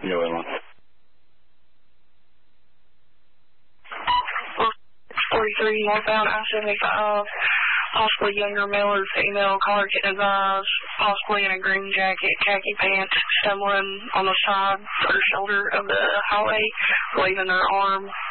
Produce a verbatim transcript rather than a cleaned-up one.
Go ahead, one. forty-three northbound I seventy-five, possibly younger male or female, collar kit in his eyes, possibly in a green jacket, khaki pants, stumbling on the side or shoulder of the highway, waving their arm